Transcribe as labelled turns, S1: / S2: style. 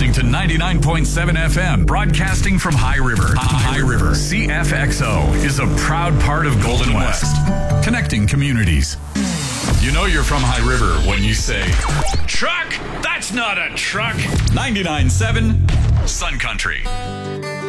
S1: listening to 99.7 FM, broadcasting from High River. High River. CFXO is a proud part of Golden West, connecting communities. You know you're from High River when you say, truck? That's not a truck. 99.7 Sun Country.